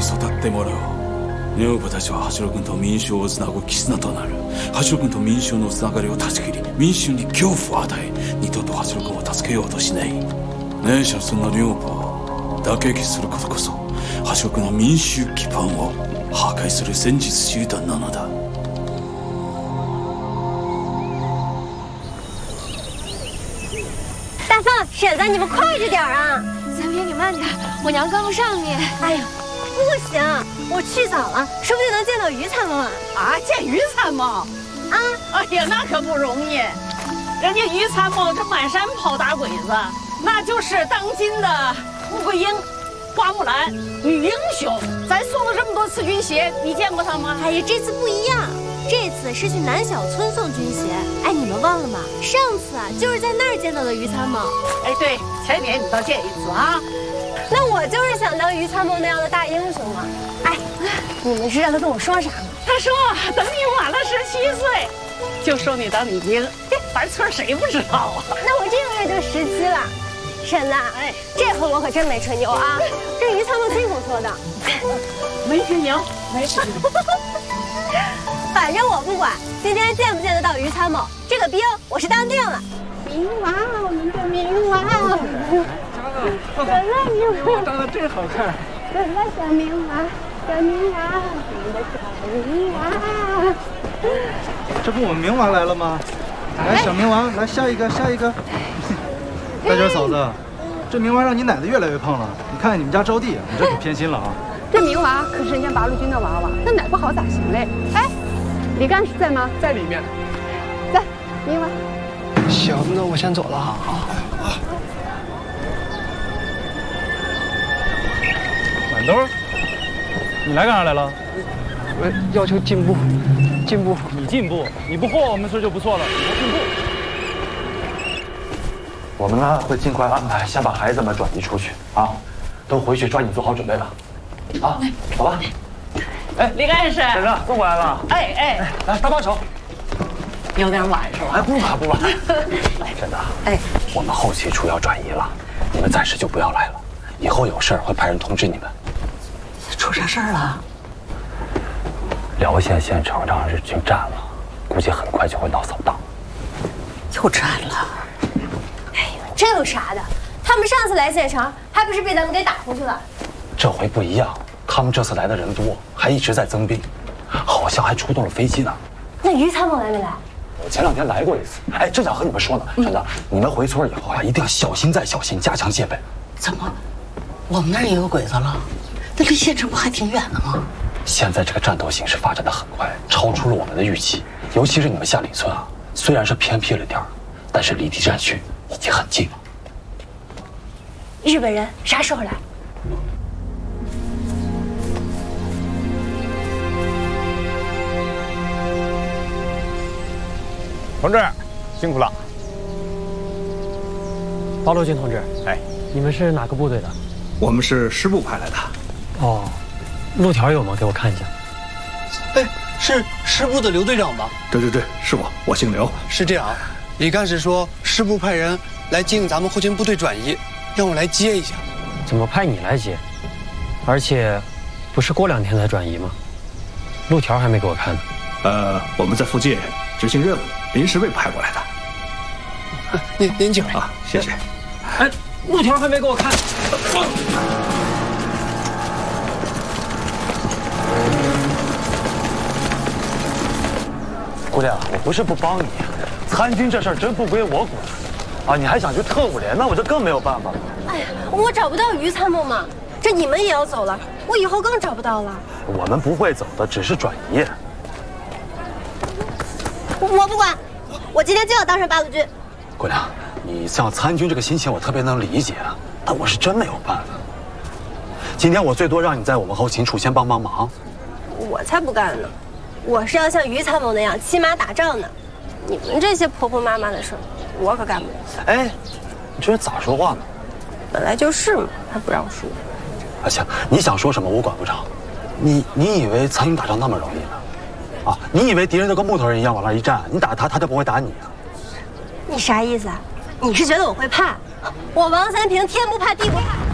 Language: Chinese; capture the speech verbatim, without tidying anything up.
育ってもらおう。女房たちは橋野君と民衆をつなぐ絆となる。橋野君と民衆のつながりを断ち切り、民衆に恐怖を与え、二度と橋野君を助けようとしない。姉ちゃんそんな女房を打撃することこそ橋野君の民衆基盤を破壊する戦術手段なのだ。 大凤、婶子，你们快着点啊！ 咱别你慢点，我娘跟不上你。 哎呀，不行，我去早了，说不定能见到于参谋啊！ 啊，见于参谋啊！哎呀，那可不容易，人家于参谋这满山跑打鬼子，那就是当今的穆桂英、花木兰女英雄。咱送了这么多次军鞋，你见过她吗？ 哎呀，这次不一样。 这次是去南小村送军鞋，哎，你们忘了吗？上次啊，就是在那儿见到的于参谋。 哎，对，前年你倒见一次啊。 那我就是想当于参谋那样的大英雄嘛。哎，你们知道他跟我说啥吗？ 他说等你满了十七岁，就收你当女兵。咱村谁不知道啊？ 那我这个月就十七了。婶子，哎，这回我可真没吹牛啊，这于参谋亲口说的。 没吹牛，没吹牛。 反正我不管，今天见不见得到于参谋，这个兵我是当定了。明娃，我们的明娃，可乐明娃， 长得真好看。 可乐小明娃，小明娃，我们的小明娃。 这不我们明娃来了吗？来，小明娃，来下一个，下一个。大娟嫂子，这明娃让你奶奶越来越胖了。你看看你们家招娣，你这可偏心了啊。 这明娃可是人家八路军的娃娃，那奶不好咋行嘞？哎。 李干事在吗？ 在里面。 在，明娃。 行，那我先走了啊。啊。 满兜，你来干啥来了？ 我要求进步，进步。 你进步，你不惑我们村就不错了，你还进步。 我们呢会尽快安排，先把孩子们转移出去啊，都回去抓紧做好准备吧。啊，走吧。 哎，李干事， 婶子送过来了。 哎哎， 来搭把手。 有点晚是吧？ 哎，不晚不晚。来，婶子，哎，我们后期主要转移了，你们暂时就不要来了。以后有事儿会派人通知你们。 出啥事儿了？ 辽县县城让日军占了，估计很快就会闹扫荡。 又占了？ 哎呀，这有啥的？他们上次来县城，还不是被咱们给打回去了？ 这回不一样。 他们这次来的人多，还一直在增兵，好像还出动了飞机呢。 那于参谋来没来？ 我前两天来过一次，哎，正想和你们说呢，真的，你们回村以后啊，一定要小心再小心，加强戒备。 怎么，我们那儿也有鬼子了？那离县城不还挺远的吗？ 现在这个战斗形势发展的很快，超出了我们的预期。尤其是你们下里村啊，虽然是偏僻了点儿，但是离地战区已经很近了。 日本人啥时候来？ 同志，辛苦了。 八路军同志， 哎， 你们是哪个部队的？ 我们是师部派来的。 哦，路条有吗？给我看一下。 哎，是师部的刘队长吧？ 对对对，是我，我姓刘。 是这样，李干事说师部派人来接应咱们后勤部队转移，让我来接一下。 怎么派你来接？而且，不是过两天才转移吗？路条还没给我看呢。 呃，我们在附近执行任务。 临时被派过来的， 您您请啊，谢谢。 哎，路条还没给我看。 姑娘，我不是不帮你，参军这事儿真不归我管，啊，你还想去特务连，那我这更没有办法了。 哎呀，我找不到于参谋嘛，这你们也要走了，我以后更找不到了。 我们不会走的，只是转移。 我不管。 我今天就要当上八路军。 姑娘，你想参军这个心情我特别能理解，但我是真没有办法。今天我最多让你在我们后勤处先帮帮忙。 我才不干呢！我是要像于参谋那样骑马打仗的。你们这些婆婆妈妈的事，我可干不了。 哎，你这人咋说话呢？ 本来就是嘛，还不让说。 啊行，你想说什么我管不着。你你以为参军打仗那么容易呢？ 啊！你以为敌人都跟木头人一样往那一站，你打他，他就不会打你啊？ 你啥意思啊？你是觉得我会怕？我王三平天不怕地不怕。